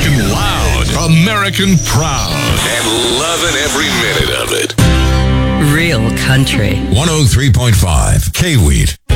American loud, American proud, and loving every minute of it. Real country. 103.5 K-Weed.